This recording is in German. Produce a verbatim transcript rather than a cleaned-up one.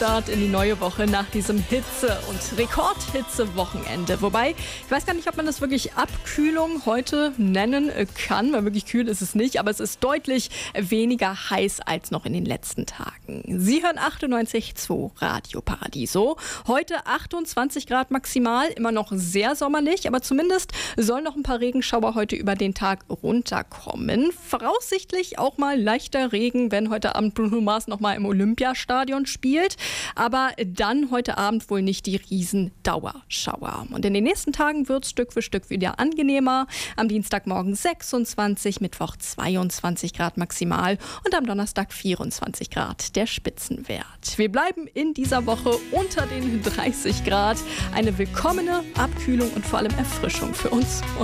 Start in die neue Woche nach diesem Hitze- und Rekordhitze-Wochenende. Wobei, ich weiß gar nicht, ob man das wirklich Abkühlung heute nennen kann, weil wirklich kühl ist es nicht, aber es ist deutlich weniger heiß als noch in den letzten Tagen. Sie hören achtundneunzig Komma zwei Radio Paradiso. Heute achtundzwanzig Grad maximal, immer noch sehr sommerlich, aber zumindest sollen noch ein paar Regenschauer heute über den Tag runterkommen. Voraussichtlich auch mal leichter Regen, wenn heute Abend Bruno Mars noch mal im Olympiastadion spielt. Aber dann heute Abend wohl nicht die riesen Dauerschauer. Und in den nächsten Tagen wird es Stück für Stück wieder angenehmer. Am Dienstagmorgen sechsundzwanzig, Mittwoch zweiundzwanzig Grad maximal und am Donnerstag vierundzwanzig Grad der Spitzenwert. Wir bleiben in dieser Woche unter den dreißig Grad. Eine willkommene Abkühlung und vor allem Erfrischung für uns.